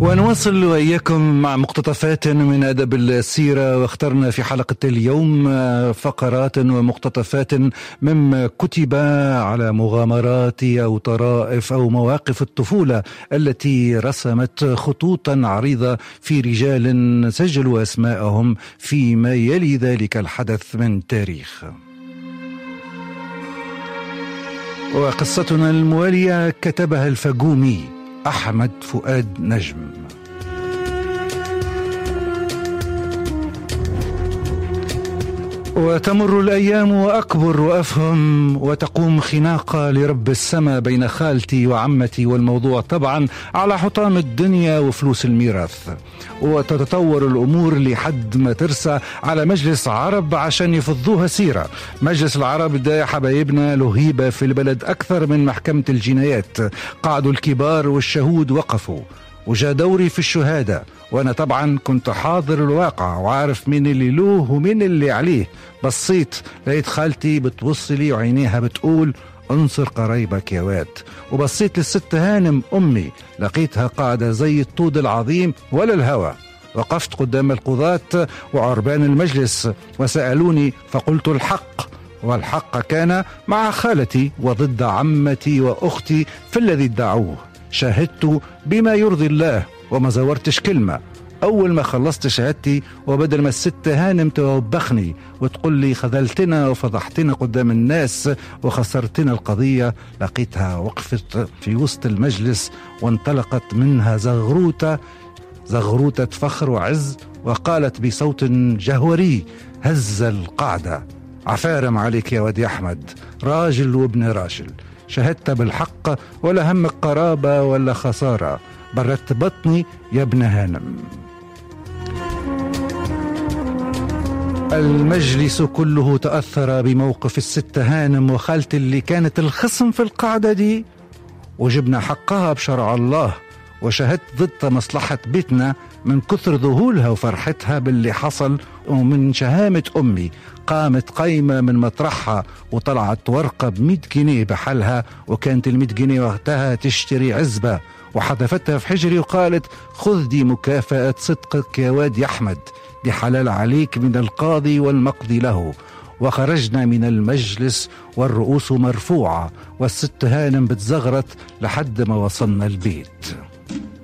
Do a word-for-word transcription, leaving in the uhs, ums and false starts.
ونواصل وإياكم مع مقتطفات من أدب السيرة، واخترنا في حلقة اليوم فقرات ومقتطفات مما كتب على مغامرات أو طرائف أو مواقف الطفولة التي رسمت خطوطا عريضة في رجال سجلوا أسماءهم فيما يلي ذلك الحدث من تاريخ. وقصتنا الموالية كتبها الفجومي أحمد فؤاد نجم. وتمر الأيام وأكبر وأفهم، وتقوم خناقة لرب السماء بين خالتي وعمتي، والموضوع طبعا على حطام الدنيا وفلوس الميراث. وتتطور الأمور لحد ما ترسى على مجلس عرب عشان يفضوها سيرة. مجلس العرب ده يا حبايبنا له هيبة في البلد أكثر من محكمة الجنايات. قعدوا الكبار والشهود وقفوا، وجاء دوري في الشهادة، وأنا طبعا كنت حاضر الواقع وعارف مين اللي له ومين اللي عليه. بصيت لقيت خالتي بتبص لي وعينيها بتقول انصر قرايبك يا واد. وبصيت للست هانم أمي، لقيتها قاعدة زي الطود العظيم ولا الهوى. وقفت قدام القضاة وعربان المجلس وسألوني فقلت الحق، والحق كان مع خالتي وضد عمتي وأختي في الذي ادعوه. شاهدت بما يرضي الله وما زورتش كلمة. أول ما خلصت شهادتي، وبدل ما الست هانم توبخني وتقول لي خذلتنا وفضحتنا قدام الناس وخسرتنا القضية، لقيتها وقفت في وسط المجلس وانطلقت منها زغروتة زغروتة فخر وعز، وقالت بصوت جهوري هز القعدة: عفارم عليك يا ودي أحمد، راجل وابن راجل، شهدت بالحق ولا همك قرابة ولا خسارة، بردت بطني يا ابن هانم. المجلس كله تأثر بموقف الست هانم وخالتي اللي كانت الخصم في القعدة دي، وجبنا حقها بشرع الله. وشهدت ضد مصلحة بيتنا من كثر ذهولها وفرحتها باللي حصل. ومن شهامة أمي قامت قايمة من مطرحها وطلعت ورقة بمئة جنيه بحالها، وكانت المئة جنيه وقتها تشتري عزبة، وحذفتها في حجري وقالت خذ دي مكافأة صدقك يا واد يا أحمد، دي حلال عليك من القاضي والمقضي له. وخرجنا من المجلس والرؤوس مرفوعة والست هانم بتزغرت لحد ما وصلنا البيت.